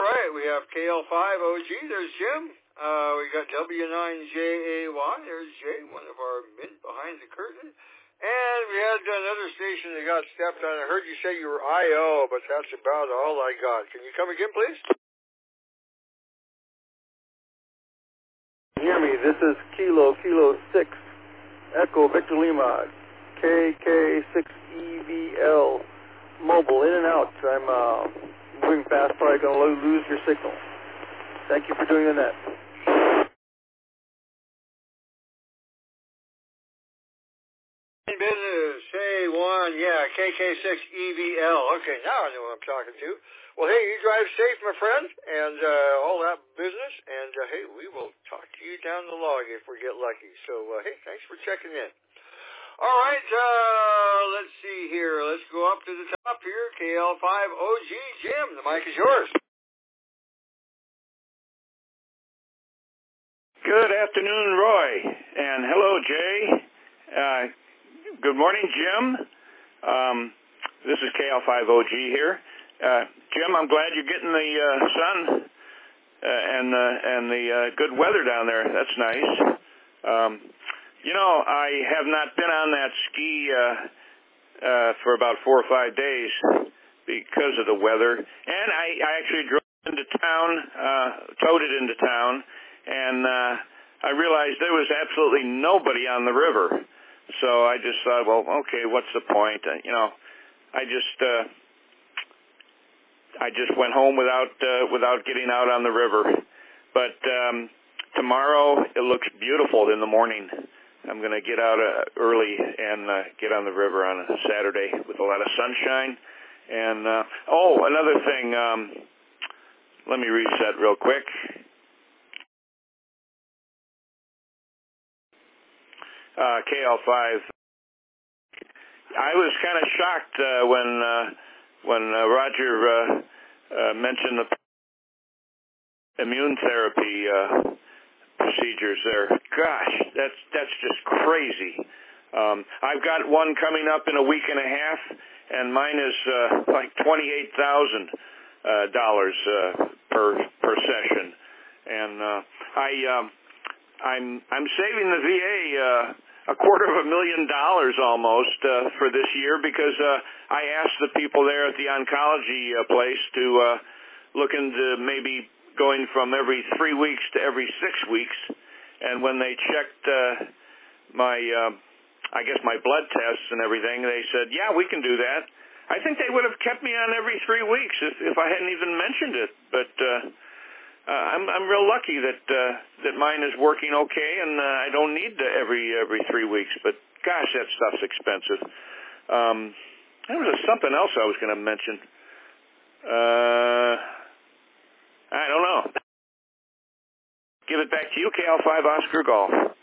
Right, we have KL5OG. There's Jim. We got W9JAY. There's Jay, one of our men behind the curtain. And we had another station that got stepped on. I heard you say you were IO, but that's about all I got. Can you come again, please? Hear me, this is Kilo 6, Echo Victor Lima, KK6EVL, mobile, in and out. I'm moving fast, probably going to lose your signal. Thank you for doing the net. Business, hey, one, yeah, KK6EVL. Okay, now I know who I'm talking to. Well, hey, you drive safe, my friend, and all that business, and hey, we will talk to you down the log if we get lucky. So, hey, thanks for checking in. All right, let's see here. Let's go up to the top here. KL5OG, Jim, the mic is yours. Good afternoon, Roy, and hello, Jay. Good morning, Jim. This is KL5OG here. Jim, I'm glad you're getting the sun and the good weather down there. That's nice. You know, I have not been on that ski for about 4 or 5 days because of the weather. And I actually drove into town, towed it into town, and I realized there was absolutely nobody on the river. So I just thought, well, okay, what's the point? You know, I just went home without getting out on the river. But tomorrow it looks beautiful in the morning. I'm going to get out early and get on the river on a Saturday with a lot of sunshine. And another thing, let me reset real quick. KL5. I was kind of shocked when Roger mentioned the immune therapy procedures there. Gosh, that's just crazy. I've got one coming up in a week and a half, and mine is like $28,000 per session, and I'm saving the VA $250,000 almost for this year because I asked the people there at the oncology place to look into maybe going from every 3 weeks to every 6 weeks, and when they checked my blood tests and everything, they said, yeah, we can do that. I think they would have kept me on every 3 weeks if I hadn't even mentioned it, but I'm real lucky that mine is working okay, and I don't need every 3 weeks. But gosh, that stuff's expensive. There was something else I was going to mention. I don't know. Give it back to you, KL5 Oscar Golf.